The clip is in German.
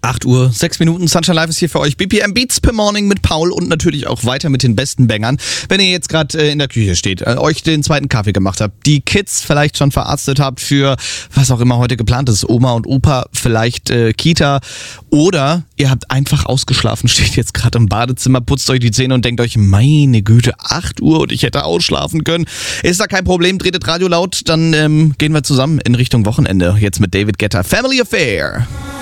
8 Uhr, 6 Minuten, Sunshine Live ist hier für euch. BPM Beats per Morning mit Paul und natürlich auch weiter mit den besten Bangern. Wenn ihr jetzt gerade in der Küche steht, euch den zweiten Kaffee gemacht habt, die Kids vielleicht schon verarztet habt für was auch immer heute geplant ist, Oma und Opa, vielleicht Kita, oder ihr habt einfach ausgeschlafen, steht jetzt gerade im Badezimmer, putzt euch die Zähne und denkt euch, meine Güte, 8 Uhr und ich hätte ausschlafen können. Ist da kein Problem, tretet Radio laut, dann gehen wir zusammen in Richtung Wochenende. Jetzt mit David Guetta, Family Affair.